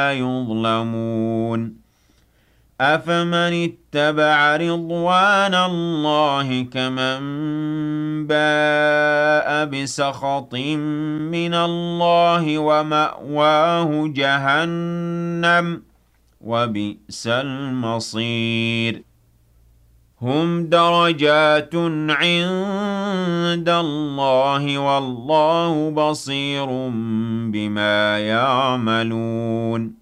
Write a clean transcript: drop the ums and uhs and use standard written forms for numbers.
يظلمون أفمن اتبع رضوان الله كمن باء بسخط من الله ومأواه جهنم وبئس المصير هم درجات عند الله والله بصير بما يعملون